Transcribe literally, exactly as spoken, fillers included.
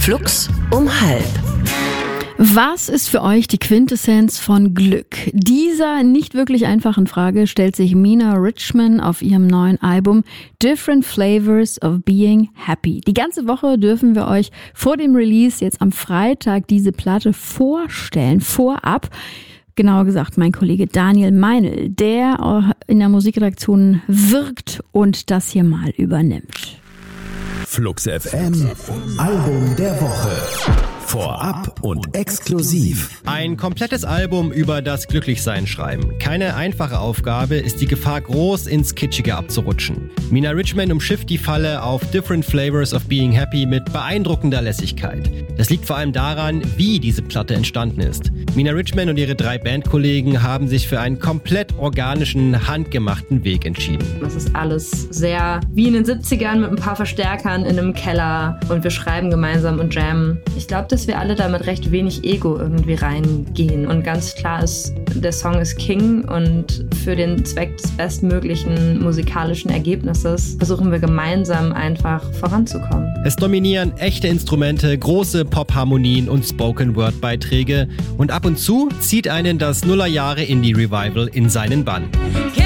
Flux um halb. Was ist für euch die Quintessenz von Glück? Dieser nicht wirklich einfachen Frage stellt sich Mina Richman auf ihrem neuen Album Different Flavors of Being Happy. Die ganze Woche dürfen wir euch vor dem Release jetzt am Freitag diese Platte vorstellen, vorab. Genauer gesagt, mein Kollege Daniel Meinl, der in der Musikredaktion wirkt und das hier mal übernimmt. Flux F M, Album der Woche. Vorab und exklusiv. Ein komplettes Album über das Glücklichsein schreiben. Keine einfache Aufgabe, ist die Gefahr groß, ins Kitschige abzurutschen. Mina Richman umschifft die Falle auf Different Flavors of Being Happy mit beeindruckender Lässigkeit. Das liegt vor allem daran, wie diese Platte entstanden ist. Mina Richman und ihre drei Bandkollegen haben sich für einen komplett organischen, handgemachten Weg entschieden. Das ist alles sehr wie in den siebzigern mit ein paar Verstärkern in einem Keller und wir schreiben gemeinsam und jammen. Ich glaube, dass wir alle da mit recht wenig Ego irgendwie reingehen. Und ganz klar ist, der Song ist King und für den Zweck des bestmöglichen musikalischen Ergebnisses versuchen wir gemeinsam einfach voranzukommen. Es dominieren echte Instrumente, große Pop-Harmonien und Spoken-Word-Beiträge und ab und zu zieht einen das Nullerjahre-Indie-Revival in seinen Bann.